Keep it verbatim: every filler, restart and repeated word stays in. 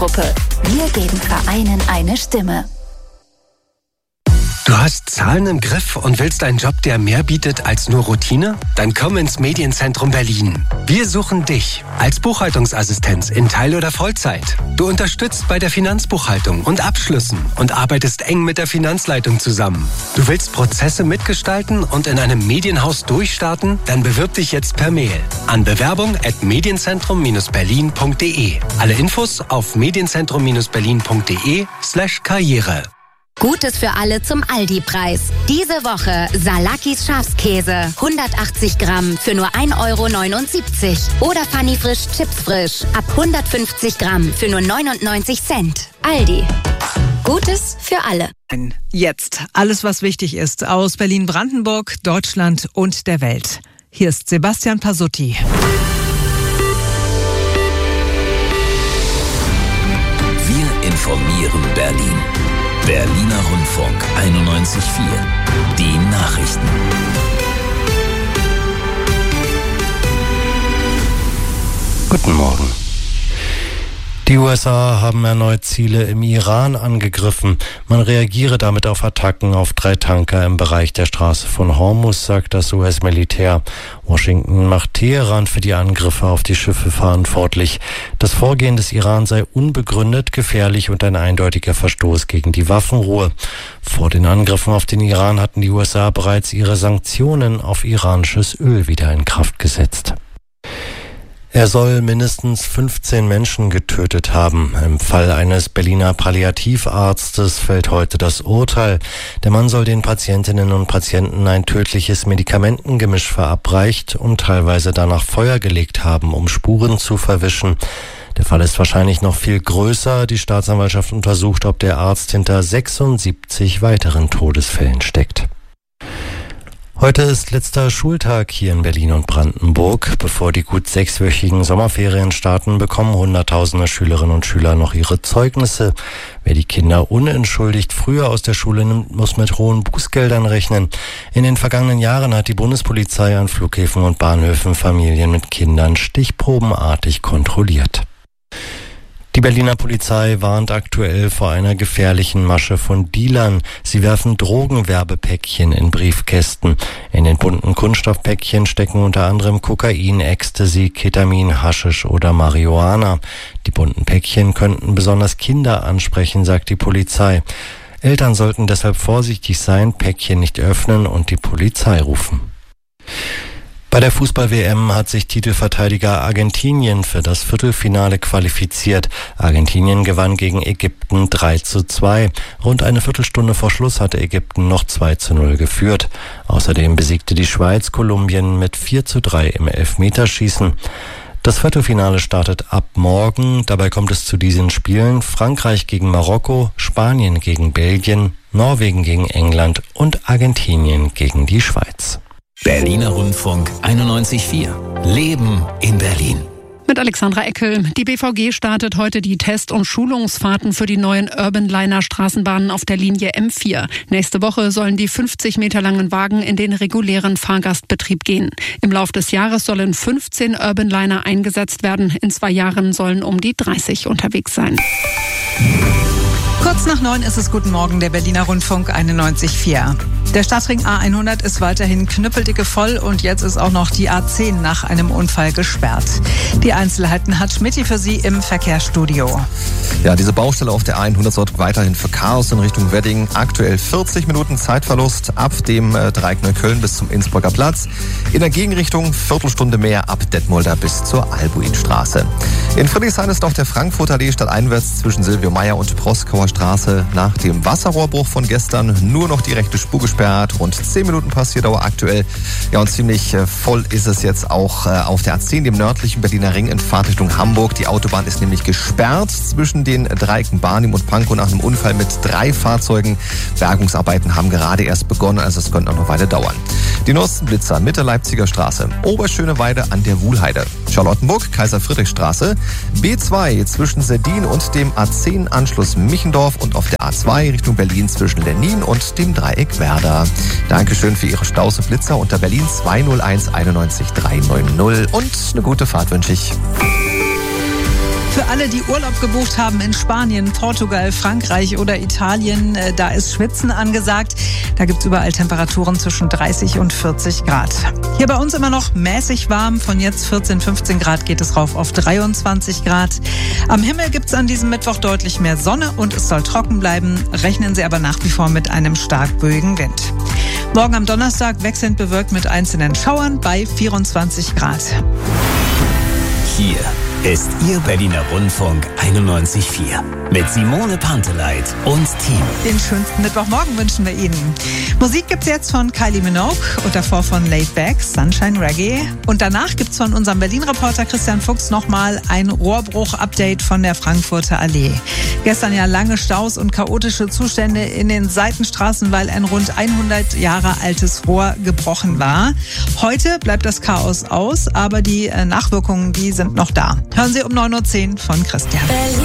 Gruppe. Wir geben Vereinen eine Stimme. Du hast Zahlen im Griff und willst einen Job, der mehr bietet als nur Routine? Dann komm ins Medienzentrum Berlin. Wir suchen dich als Buchhaltungsassistenz in Teil- oder Vollzeit. Du unterstützt bei der Finanzbuchhaltung und Abschlüssen und arbeitest eng mit der Finanzleitung zusammen. Du willst Prozesse mitgestalten und in einem Medienhaus durchstarten? Dann bewirb dich jetzt per Mail an bewerbung at medienzentrum berlin punkt de. Alle Infos auf medienzentrum berlin punkt de slash karriere. Gutes für alle zum Aldi-Preis. Diese Woche Salakis Schafskäse. hundertachtzig Gramm für nur ein Euro neunundsiebzig. Oder Funny Frisch Chips Frisch. Ab hundertfünfzig Gramm für nur neunundneunzig Cent. Aldi. Gutes für alle. Jetzt alles, was wichtig ist aus Berlin-Brandenburg, Deutschland und der Welt. Hier ist Sebastian Pasutti. Wir informieren Berlin. Berliner Rundfunk einundneunzig Komma vier. Die Nachrichten. Guten Morgen. Die U S A haben erneut Ziele im Iran angegriffen. Man reagiere damit auf Attacken auf drei Tanker im Bereich der Straße von Hormuz, sagt das U S-Militär. Washington macht Teheran für die Angriffe auf die Schiffe verantwortlich. Das Vorgehen des Iran sei unbegründet, gefährlich und ein eindeutiger Verstoß gegen die Waffenruhe. Vor den Angriffen auf den Iran hatten die U S A bereits ihre Sanktionen auf iranisches Öl wieder in Kraft gesetzt. Er soll mindestens fünfzehn Menschen getötet haben. Im Fall eines Berliner Palliativarztes fällt heute das Urteil. Der Mann soll den Patientinnen und Patienten ein tödliches Medikamentengemisch verabreicht und teilweise danach Feuer gelegt haben, um Spuren zu verwischen. Der Fall ist wahrscheinlich noch viel größer. Die Staatsanwaltschaft untersucht, ob der Arzt hinter sechsundsiebzig weiteren Todesfällen steckt. Heute ist letzter Schultag hier in Berlin und Brandenburg. Bevor die gut sechswöchigen Sommerferien starten, bekommen Hunderttausende Schülerinnen und Schüler noch ihre Zeugnisse. Wer die Kinder unentschuldigt früher aus der Schule nimmt, muss mit hohen Bußgeldern rechnen. In den vergangenen Jahren hat die Bundespolizei an Flughäfen und Bahnhöfen Familien mit Kindern stichprobenartig kontrolliert. Die Berliner Polizei warnt aktuell vor einer gefährlichen Masche von Dealern. Sie werfen Drogenwerbepäckchen in Briefkästen. In den bunten Kunststoffpäckchen stecken unter anderem Kokain, Ecstasy, Ketamin, Haschisch oder Marihuana. Die bunten Päckchen könnten besonders Kinder ansprechen, sagt die Polizei. Eltern sollten deshalb vorsichtig sein, Päckchen nicht öffnen und die Polizei rufen. Bei der Fußball-W M hat sich Titelverteidiger Argentinien für das Viertelfinale qualifiziert. Argentinien gewann gegen Ägypten drei zu zwei. Rund eine Viertelstunde vor Schluss hatte Ägypten noch zwei zu null geführt. Außerdem besiegte die Schweiz Kolumbien mit vier zu drei im Elfmeterschießen. Das Viertelfinale startet ab morgen. Dabei kommt es zu diesen Spielen: Frankreich gegen Marokko, Spanien gegen Belgien, Norwegen gegen England und Argentinien gegen die Schweiz. Berliner Rundfunk einundneunzig Komma vier. Leben in Berlin. Mit Alexandra Eckel. Die B V G startet heute die Test- und Schulungsfahrten für die neuen Urban-Liner Straßenbahnen auf der Linie M vier. Nächste Woche sollen die fünfzig Meter langen Wagen in den regulären Fahrgastbetrieb gehen. Im Lauf des Jahres sollen fünfzehn Urban-Liner eingesetzt werden. In zwei Jahren sollen um die dreißig unterwegs sein. Kurz nach neun ist es Guten Morgen, der Berliner Rundfunk einundneunzig Komma vier. Der Stadtring A hundert ist weiterhin knüppeldicke voll und jetzt ist auch noch die A zehn nach einem Unfall gesperrt. Die Einzelheiten hat Schmidti für Sie im Verkehrsstudio. Ja, diese Baustelle auf der A hundert sorgt weiterhin für Chaos in Richtung Wedding. Aktuell vierzig Minuten Zeitverlust ab dem äh, Dreieck Neukölln bis zum Innsbrucker Platz. In der Gegenrichtung Viertelstunde mehr ab Detmolder bis zur Albuinstraße. In Friedrichshain ist auf der Frankfurter Allee stadteinwärts zwischen Silvio Meyer und Proskauer Straße nach dem Wasserrohrbruch von gestern nur noch die rechte Spur gesperrt. Rund zehn Minuten Passierdauer aktuell. Ja, und ziemlich äh, voll ist es jetzt auch äh, auf der A zehn, dem nördlichen Berliner Ring in Fahrtrichtung Hamburg. Die Autobahn ist nämlich gesperrt zwischen den Dreiecken Barnim und Pankow nach einem Unfall mit drei Fahrzeugen. Bergungsarbeiten haben gerade erst begonnen, also es könnte noch eine Weile dauern. Die Norstenblitzer Mitte Leipziger Straße, Oberschöneweide an der Wuhlheide, Charlottenburg, Kaiser-Friedrich-Straße, B zwei zwischen Seddin und dem A zehn Anschluss Michendorf und auf der A zwei Richtung Berlin zwischen Lennin und dem Dreieck Werder. Dankeschön für Ihre Staus und Blitzer unter Berlin zwei null eins einundneunzig drei neun null und eine gute Fahrt wünsche ich. Für alle, die Urlaub gebucht haben in Spanien, Portugal, Frankreich oder Italien, da ist Schwitzen angesagt. Da gibt es überall Temperaturen zwischen dreißig und vierzig Grad. Hier bei uns immer noch mäßig warm. Von jetzt vierzehn, fünfzehn Grad geht es rauf auf dreiundzwanzig Grad. Am Himmel gibt es an diesem Mittwoch deutlich mehr Sonne und es soll trocken bleiben. Rechnen Sie aber nach wie vor mit einem stark böigen Wind. Morgen am Donnerstag wechselnd bewölkt mit einzelnen Schauern bei vierundzwanzig Grad. Hier ist Ihr Berliner Rundfunk einundneunzig Komma vier mit Simone Panteleit und Team. Den schönsten Mittwochmorgen wünschen wir Ihnen. Musik gibt's jetzt von Kylie Minogue und davor von Laid Back, Sunshine Reggae. Und danach gibt's von unserem Berlin-Reporter Christian Fuchs nochmal ein Rohrbruch-Update von der Frankfurter Allee. Gestern ja lange Staus und chaotische Zustände in den Seitenstraßen, weil ein rund hundert Jahre altes Rohr gebrochen war. Heute bleibt das Chaos aus, aber die Nachwirkungen, die sind noch da. Hören Sie um neun Uhr zehn von Christian.